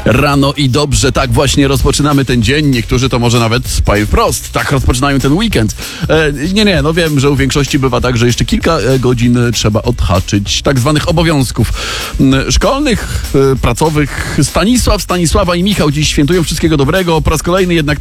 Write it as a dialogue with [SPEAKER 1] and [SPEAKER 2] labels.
[SPEAKER 1] Rano i dobrze, tak właśnie rozpoczynamy ten dzień. Niektórzy to może nawet powiem wprost, tak rozpoczynają ten weekend. No wiem, że u większości bywa tak, że jeszcze kilka godzin trzeba odhaczyć tak zwanych obowiązków szkolnych, pracowych. Stanisława i Michał dziś świętują. Wszystkiego dobrego. Po raz kolejny jednak